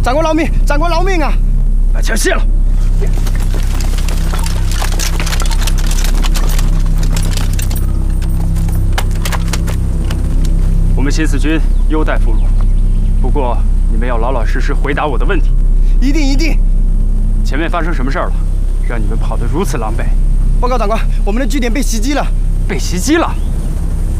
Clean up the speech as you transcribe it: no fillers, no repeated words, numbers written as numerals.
长官饶命！长官饶命啊！ 把枪卸了。我们新四军优待俘虏，不过你们要老老实实回答我的问题。 一定一定。 前面发生什么事儿了，让你们跑得如此狼狈？ 报告长官，我们的据点被袭击了。 被袭击了？